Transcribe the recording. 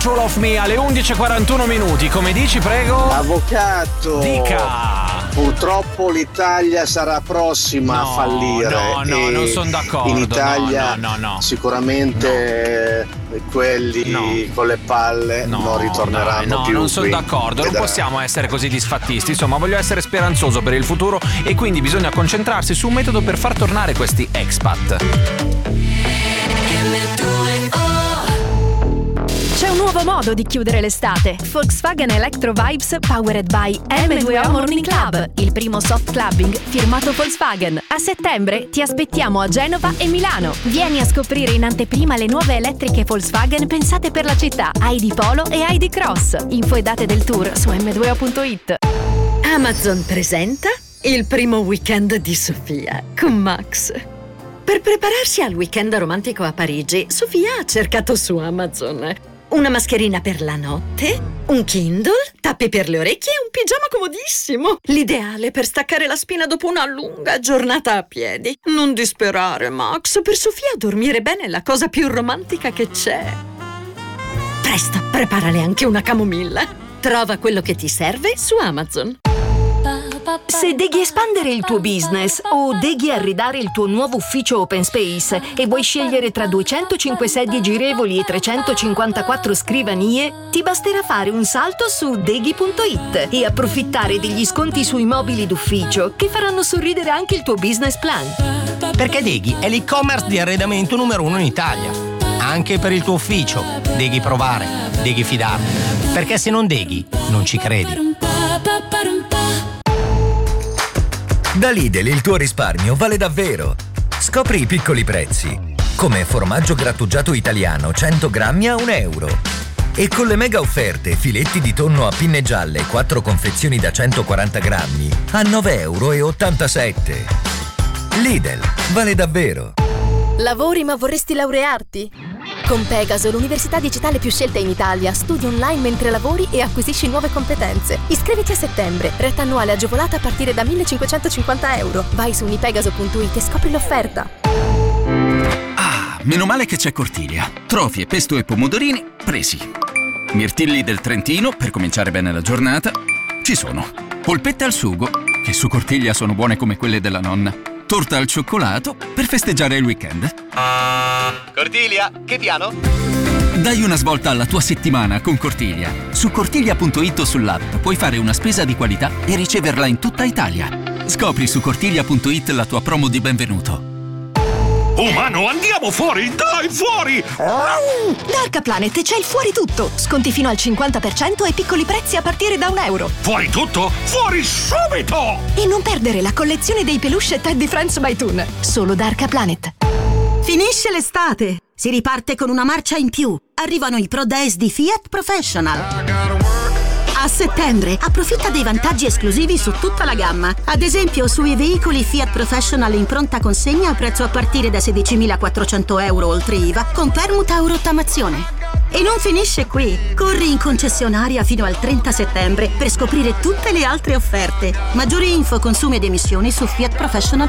True Love Me alle 11:41 minuti. Come dici, prego? Avvocato. Dica. Purtroppo l'Italia sarà prossima a fallire. No, non sono d'accordo. In Italia no. sicuramente quelli con le palle non ritorneranno più. No, non sono d'accordo. Non possiamo essere così disfattisti. Insomma, voglio essere speranzoso per il futuro e quindi bisogna concentrarsi su un metodo per far tornare questi expat. C'è un nuovo modo di chiudere l'estate. Volkswagen Electro Vibes powered by M2O Morning Club, il primo soft clubbing firmato Volkswagen. A settembre ti aspettiamo a Genova e Milano. Vieni a scoprire in anteprima le nuove elettriche Volkswagen pensate per la città, ID Polo e ID Cross. Info e date del tour su m2o.it. Amazon presenta il primo weekend di Sofia con Max. Per prepararsi al weekend romantico a Parigi, Sofia ha cercato su Amazon una mascherina per la notte, un Kindle, tappi per le orecchie e un pigiama comodissimo. L'ideale per staccare la spina dopo una lunga giornata a piedi. Non disperare, Max. Per Sofia dormire bene è la cosa più romantica che c'è. Presto, preparale anche una camomilla. Trova quello che ti serve su Amazon. Se devi espandere il tuo business o devi arredare il tuo nuovo ufficio open space e vuoi scegliere tra 205 sedie girevoli e 354 scrivanie, ti basterà fare un salto su deghi.it e approfittare degli sconti sui mobili d'ufficio che faranno sorridere anche il tuo business plan. Perché Deghi è l'e-commerce di arredamento numero 1 in Italia. Anche per il tuo ufficio. Devi provare, devi fidarti. Perché se non Deghi, non ci credi. Da Lidl il tuo risparmio vale davvero. Scopri i piccoli prezzi, come formaggio grattugiato italiano 100 grammi a €1. E con le mega offerte filetti di tonno a pinne gialle 4 confezioni da 140 grammi a €9,87. Lidl, vale davvero. Lavori ma vorresti laurearti? Con Pegaso, l'università digitale più scelta in Italia, studi online mentre lavori e acquisisci nuove competenze. Iscriviti a settembre, retta annuale agevolata a partire da €1.550. Vai su unipegaso.it e scopri l'offerta. Ah, meno male che c'è Cortiglia. Trofie, pesto e pomodorini presi. Mirtilli del Trentino per cominciare bene la giornata ci sono. Polpette al sugo, che su Cortiglia sono buone come quelle della nonna. Torta al cioccolato per festeggiare il weekend. Cortiglia, che piano? Dai una svolta alla tua settimana con Cortiglia. Su cortiglia.it o sull'app puoi fare una spesa di qualità e riceverla in tutta Italia. Scopri su cortiglia.it la tua promo di benvenuto. Umano, andiamo fuori! Dai, fuori! Dark Planet c'è il fuori tutto. Sconti fino al 50% e piccoli prezzi a partire da €1. Fuori tutto? Fuori subito! E non perdere la collezione dei peluche Teddy Friends by Toon. Solo Dark Planet. Finisce l'estate. Si riparte con una marcia in più. Arrivano i Pro Days di Fiat Professional. A settembre approfitta dei vantaggi esclusivi su tutta la gamma. Ad esempio sui veicoli Fiat Professional in pronta consegna a prezzo a partire da €16.400 oltre IVA con permuta o rottamazione. E non finisce qui. Corri in concessionaria fino al 30 settembre per scoprire tutte le altre offerte. Maggiori info, consumi ed emissioni su fiatprofessional.it.